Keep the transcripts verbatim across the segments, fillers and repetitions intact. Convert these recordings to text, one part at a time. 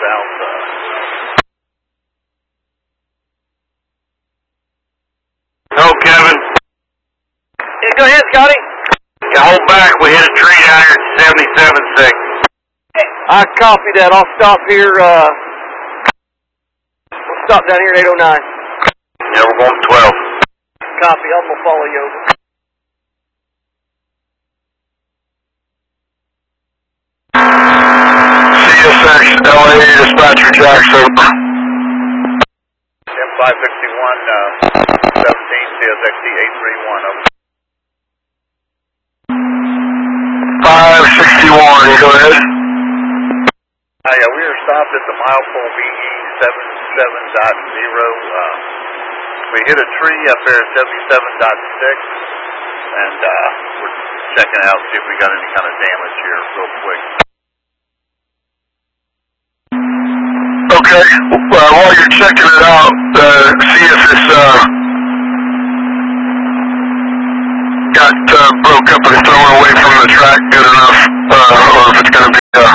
south. Uh... No, Kevin. Yeah, go ahead, Scotty. Yeah, hold back. We hit a tree down here at seventy-seven six. I copy that. I'll stop here. Uh, we'll stop down here at eight oh nine. Yeah, we're going to twelve. Copy. I'm going to follow you over. C S X L A dispatcher Jackson. M five sixty-one, uh, seventeen, C S X T eight three one, over. five sixty-one, go ahead. Uh, yeah, we were stopped at the milepole B E seventy-seven point zero. Uh, we hit a tree up there at seventy-seven point six, and uh, we're checking out, see if we got any kind of damage here real quick. Okay, uh, while you're checking it out, uh, see if it's uh, got uh, broke up and thrown away from the track good enough, uh, or if it's going to be uh,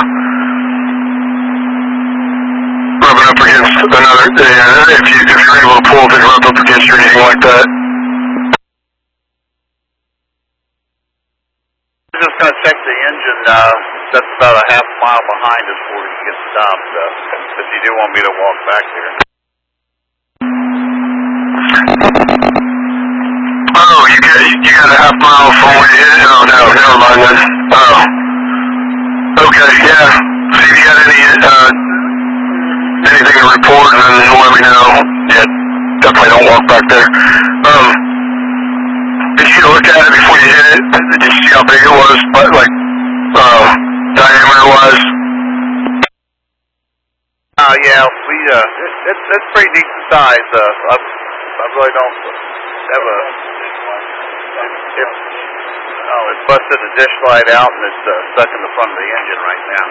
rubbing up against another, uh, if, you, if you're able to pull, if it rubs up against you or anything like that. We're just going to check the engine. Uh, that's about a half mile behind us before we get stopped. Uh, if you do want me to walk back there. Oh, you got, you got a half mile from where you hit it? Oh, no, never mind then. Oh. Okay, yeah. See if you got any, uh, anything to report, and then let me know. Yeah, definitely don't walk back there. Um, did you look at it before you hit it? Did you see how big it was, but like, uh, diameter-wise? Uh, yeah, we, uh, it, it's, it's pretty decent size. Uh, I, I really don't have a, it, oh, it's busted the dish light out and it's uh, stuck in the front of the engine right now.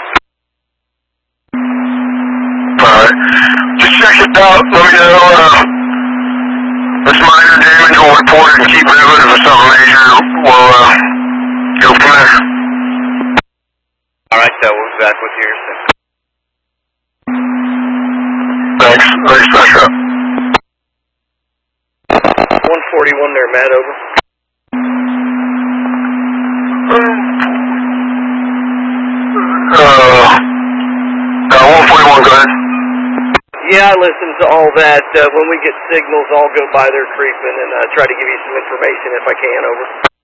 Alright. Just check it out. Let me know, uh, if it's minor damage, we'll report it and keep moving. If it's something major, we'll, uh, go from there. Alright, uh, we'll be back with you here soon. Thanks. Thanks, Metro. one forty-one there, Matt, over. Uh, uh, one forty-one, go ahead. Yeah, I listened to all that. Uh, when we get signals, I'll go by their treatment and uh, try to give you some information if I can, over.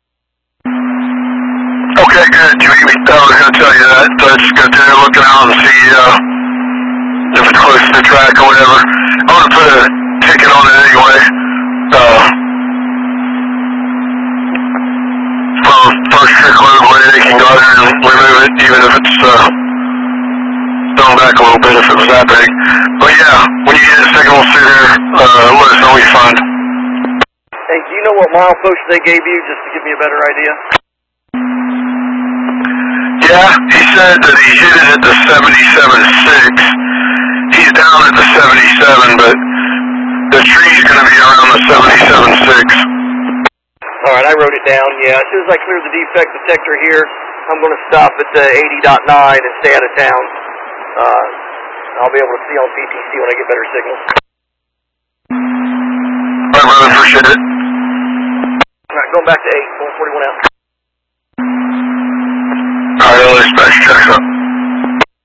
Okay, good. You, I was going to tell you that. So just go there, looking out and see, uh, if it's close to the track or whatever. I want to put a ticket on it anyway. Uh, for first trick load way, they can go there and remove it, even if it's, uh, thrown back a little bit if it was that big. But yeah, when you get signals through there, uh, let us know what you find. Hey, do you know what milepost they gave you, just to give me a better idea? Yeah, he said that he hit it at the seventy-seven six. He's down at the seventy-seven, but the tree's going to be around the seventy-seven six. Alright, I wrote it down, yeah. As soon as I clear the defect detector here, I'm going to stop at the eighty point nine and stay out of town. Uh, I'll be able to see on P T C when I get better signals. Alright, brother, appreciate it. Alright, going back to eight, one forty-one out. Alright, L A Dispatch, checks up.